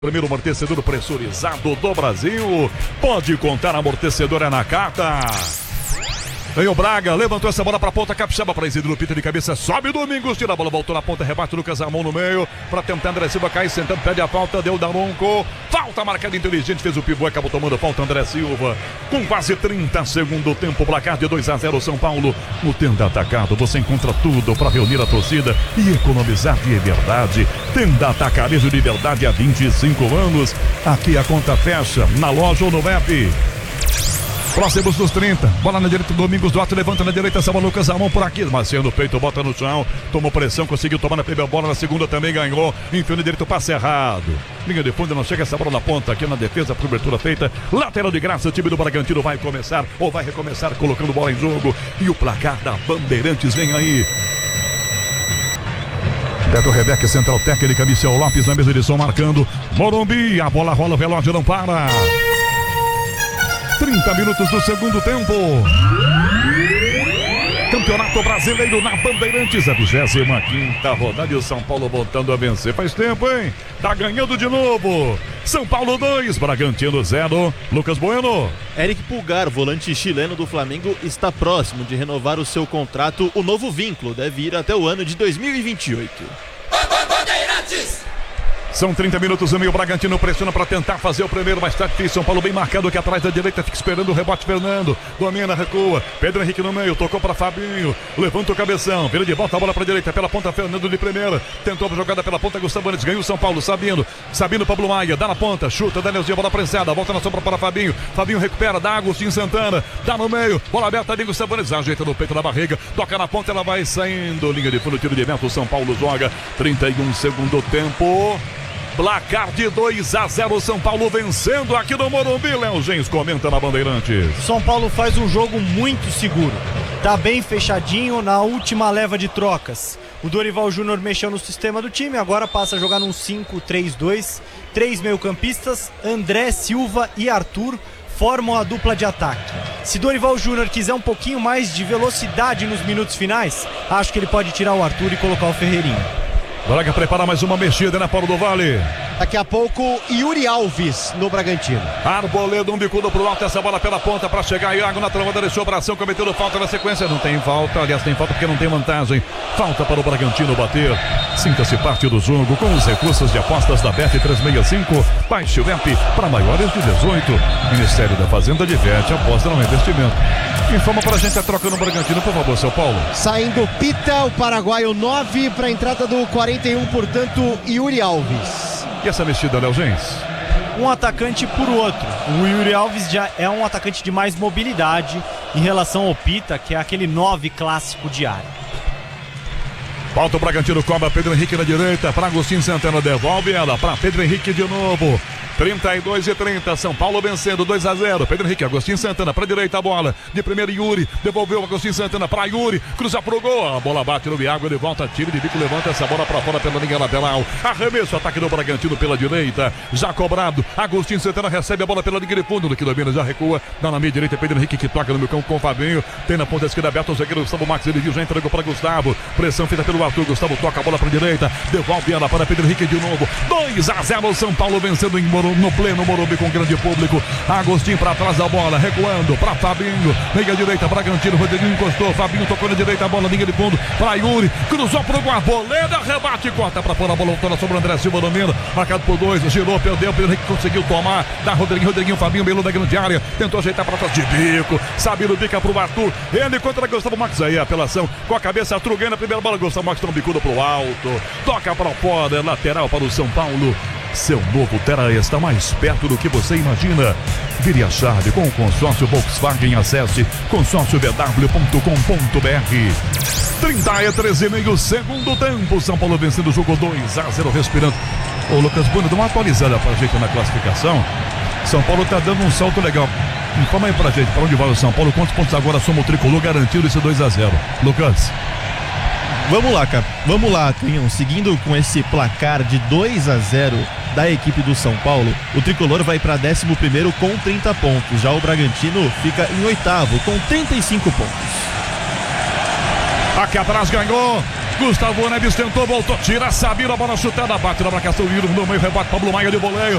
Primeiro amortecedor pressurizado do Brasil. Pode contar, amortecedor é na carta. Vem o Braga, levantou essa bola pra ponta, Capixaba pra Isidro Pita de cabeça, sobe Domingos, tira a bola, voltou na ponta, rebate Lucas Ramon no meio, pra tentar André Silva, cai sentando, pede a falta, deu Daronco, falta marcada inteligente, fez o pivô, acabou tomando falta André Silva, com quase 30 segundos tempo, placar de 2-0 São Paulo, no Tenda Atacado, você encontra tudo pra reunir a torcida e economizar de verdade. Tenda Atacarejo de verdade há 25 anos, aqui a conta fecha, na loja ou no app. Próximos dos 30, bola na direita, Domingos Duarte levanta na direita, salva Lucas Ramon por aqui, Marcelo no peito, bota no chão, tomou pressão, conseguiu tomar na primeira bola, na segunda também ganhou, enfiou na direita, passe errado, linha de fundo, não chega essa bola na ponta, aqui na defesa, cobertura feita, lateral de graça, o time do Bragantino vai começar, ou vai recomeçar, colocando bola em jogo, e o placar da Bandeirantes vem aí. Beto Rebeca, central técnica, Michel Lopes na mesa de som marcando, Morumbi, a bola rola, o relógio não para. 30 minutos do segundo tempo. Campeonato Brasileiro na Bandeirantes, a 25ª rodada e o São Paulo voltando a vencer. Faz tempo, hein? Tá ganhando de novo. São Paulo 2, Bragantino 0. Lucas Bueno. Eric Pulgar, volante chileno do Flamengo, está próximo de renovar o seu contrato. O novo vínculo deve ir até o ano de 2028. Bandeirantes! São 30 minutos e meio, o Bragantino pressiona para tentar fazer o primeiro, mas tá difícil. São Paulo bem marcado aqui atrás da direita, fica esperando o rebote. Fernando domina, recua, Pedro Henrique no meio, tocou para Fabinho, levanta o cabeção, vira de volta a bola para direita, pela ponta Fernando de primeira, tentou a jogada pela ponta Gustavo Antes, ganhou o São Paulo, Sabino Pablo Maia, dá na ponta, chuta, Danielzinho, bola prensada, volta na sombra para Fabinho recupera, dá Agostinho Santana, dá no meio, bola aberta ali, Gustavo Antes, ajeita no peito da barriga, toca na ponta, ela vai saindo, linha de fundo, tiro de vento, o São Paulo joga, 31 segundo tempo. Placar de 2-0, São Paulo vencendo aqui no Morumbi. Léo Gens comenta na Bandeirantes. São Paulo faz um jogo muito seguro. Tá bem fechadinho na última leva de trocas. O Dorival Júnior mexeu no sistema do time, agora passa a jogar num 5-3-2. 3 meio-campistas, André, Silva e Arthur formam a dupla de ataque. Se Dorival Júnior quiser um pouquinho mais de velocidade nos minutos finais, acho que ele pode tirar o Arthur e colocar o Ferreirinho. Braga prepara mais uma mexida na Paulo do Vale. Daqui a pouco, Yuri Alves no Bragantino. Arboleda, um bicudo pro alto, essa bola pela ponta para chegar. Iago na travada, deixou o bração, cometendo falta na sequência. Não tem falta, aliás, tem falta porque não tem vantagem. Falta para o Bragantino bater. Sinta-se parte do jogo com os recursos de apostas da Bet365. Baixe o app para maiores de 18. Ministério da Fazenda diverte, aposta no investimento. Informa pra gente a troca no Bragantino, por favor, São Paulo. Saindo Pita, o paraguaio 9 para a entrada do 41, portanto, Yuri Alves. E essa mexida, Léo Gens? Um atacante por outro. O Yuri Alves já é um atacante de mais mobilidade em relação ao Pita, que é aquele 9 clássico de área. Falta o Bragantino, cobra Pedro Henrique na direita, para Agostinho Santana, devolve ela para Pedro Henrique de novo. 32-30, São Paulo vencendo 2-0. Pedro Henrique, Agostinho Santana para direita a bola. De primeiro Yuri, devolveu Agostinho Santana para Yuri, cruza pro gol. A bola bate no Iago, ele volta, tira de bico, levanta essa bola para fora pela linha lateral. Arremesso, ataque do Bragantino pela direita. Já cobrado, Agostinho Santana recebe a bola pela linha de fundo, no que domina, já recua. Dá na meia direita, Pedro Henrique que toca no meio campo com o Fabinho. Tem na ponta esquerda aberta o zagueiro Gustavo Max, ele viu, já entregou para Gustavo. Pressão feita pelo Arthur, Gustavo toca a bola para direita, devolve ela para Pedro Henrique de novo. 2-0, São Paulo vencendo no pleno Morumbi com grande público. Agostinho para trás da bola, recuando para Fabinho, meia direita, Bragantino, Rodriguinho encostou, Fabinho tocou na direita, a bola, linha de fundo para Yuri, cruzou pro Arboleda, rebate, corta para fora, a bola voltou sobre o André Silva, domina, marcado por 2, girou, perdeu, Pedro Henrique conseguiu tomar, dá Rodriguinho, Fabinho, meio da grande área, tentou ajeitar para trás de bico, Sabino bica pro Arthur, ele contra Gustavo Max, aí a apelação, com a cabeça, Arthur ganha na primeira bola, Gustavo Max toma um bicudo pro alto, toca para fora, lateral para o São Paulo. Seu novo Terra está mais perto do que você imagina. Vire a chave com o consórcio Volkswagen. Acesse consórciobw.com.br. 33,5 segundo tempo. São Paulo vencendo o jogo 2-0, respirando. Ô Lucas Bueno, dá uma atualizada pra gente na classificação. São Paulo tá dando um salto legal. Informa aí pra gente, pra onde vai o São Paulo? Quantos pontos agora soma o tricolor garantido esse 2-0? Lucas. Vamos lá, cara. Vamos lá, Canhão. Seguindo com esse placar de 2-0 da equipe do São Paulo, o tricolor vai para 11º com 30 pontos. Já o Bragantino fica em 8º com 35 pontos. Aqui atrás ganhou Gustavo Neves tentou, voltou, tira Sabino, a bola chutada, bate na marcação, no meio, rebate, Pablo Maia de voleio.